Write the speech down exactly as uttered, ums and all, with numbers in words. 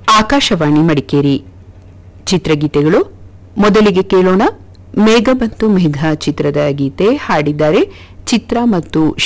ಆಕಾಶವಾಣಿ ಮಡಿಕೇರಿ. ಚಿತ್ರಗೀತೆಗಳು. ಮೊದಲಿಗೆ ಕೇಳೋಣ ಮೇಘ ಬಂತು ಮೇಘ ಚಿತ್ರದ ಗೀತೆ. ಹಾಡಿದ್ದಾರೆ ಚಿತ್ರ ಮತ್ತು